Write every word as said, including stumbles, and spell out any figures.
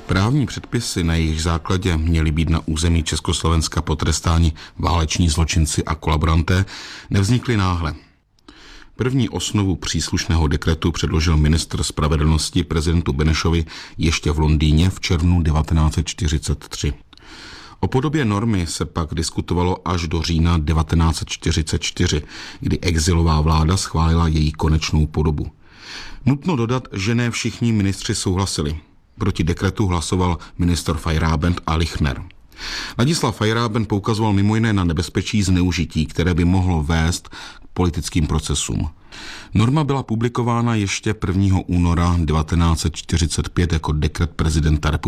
Právní předpisy, na jejich základě měli být na území Československa potrestáni váleční zločinci a kolaboranté, nevznikly náhle. První osnovu příslušného dekretu předložil ministr spravedlnosti prezidentu Benešovi ještě v Londýně v červnu devatenáct set čtyřicet tři. O podobě normy se pak diskutovalo až do října devatenáct set čtyřicet čtyři, kdy exilová vláda schválila její konečnou podobu. Nutno dodat, že ne všichni ministři souhlasili. Proti dekretu hlasoval ministr Feyerabend a Lichner. Ladislav Feyerabend poukazoval mimo jiné na nebezpečí zneužití, které by mohlo vést k politickým procesům. Norma byla publikována ještě prvního února devatenáct set čtyřicet pět jako dekret prezidenta republiky.